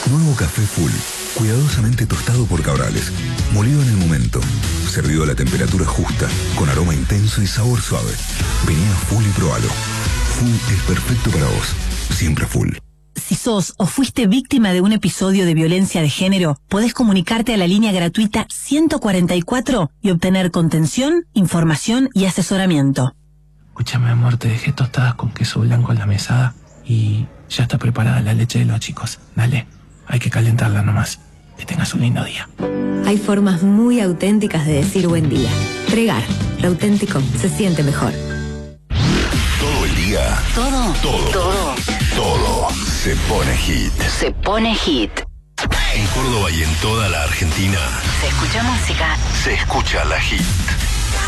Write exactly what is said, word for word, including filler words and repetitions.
Nuevo café Full, cuidadosamente tostado por Cabrales, molido en el momento, servido a la temperatura justa, con aroma intenso y sabor suave. Vení a Full y probalo. Full es perfecto para vos, siempre Full. Si sos o fuiste víctima de un episodio de violencia de género, podés comunicarte a la línea gratuita ciento cuarenta y cuatro y obtener contención, información y asesoramiento. Escúchame, amor, te dejé tostadas con queso blanco en la mesada y ya está preparada la leche de los chicos. Dale, hay que calentarla nomás. Que tengas un lindo día. Hay formas muy auténticas de decir buen día. Pregar, lo auténtico se siente mejor. Todo el día. Todo. Todo. Todo. Todo se pone hit. Se pone hit. En Córdoba y en toda la Argentina Se escucha música. se escucha la hit.